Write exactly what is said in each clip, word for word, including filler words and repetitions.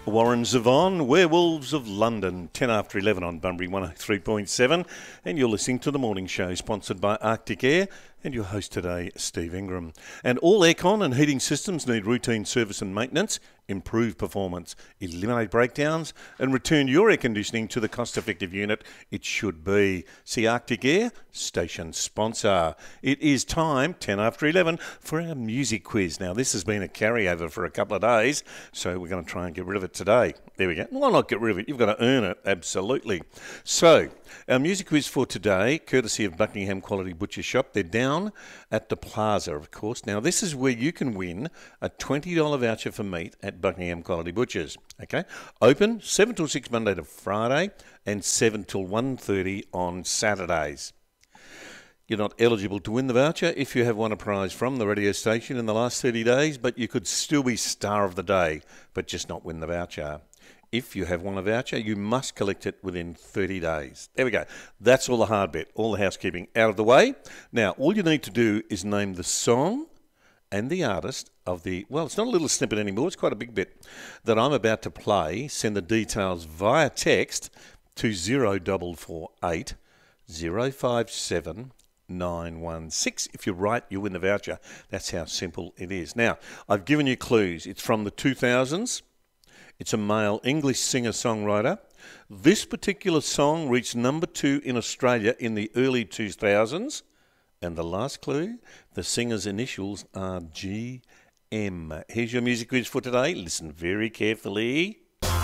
Warren Zevon, Werewolves of London, ten after eleven on Bunbury one oh three point seven, and you're listening to The Morning Show, sponsored by Arctic Air, and your host today, Steve Ingram. And all aircon and heating systems need routine service and maintenance, improve performance, eliminate breakdowns, and return your air conditioning to the cost-effective unit it should be. See Arctic Air, station sponsor. It is time, ten after eleven, for our music quiz. Now, this has been a carryover for a couple of days, so we're going to try and get rid of it today. There we go. Why not get rid of it? You've got to earn it, absolutely. So, our music quiz for today, courtesy of Buckingham Quality Butcher Shop. They're down at the Plaza, of course. Now, this is where you can win a twenty dollars voucher for meat at Buckingham Quality Butchers. Okay? Open seven till six Monday to Friday and seven till one thirty on Saturdays. You're not eligible to win the voucher if you have won a prize from the radio station in the last thirty days, but you could still be star of the day, but just not win the voucher. If you have won a voucher, you must collect it within thirty days. There we go. That's all the hard bit, all the housekeeping out of the way. Now, all you need to do is name the song and the artist of the, well, it's not a little snippet anymore, it's quite a big bit, that I'm about to play. Send the details via text to zero four four eight, zero five seven, nine one six. If you're right, you win the voucher. That's how simple it is. Now, I've given you clues. It's from the two thousands. It's a male English singer-songwriter. This particular song reached number two in Australia in the early two thousands. And the last clue, the singer's initials are G M. Here's your music quiz for today. Listen very carefully.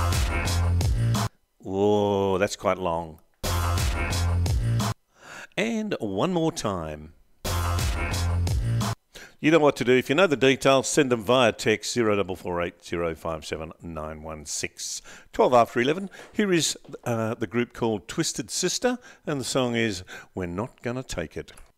Whoa, that's quite long. And one more time. You know what to do. If you know the details, send them via text zero four four eight, zero five seven, nine one six. twelve after eleven. Here is uh, the group called Twisted Sister, and the song is We're Not Gonna Take It.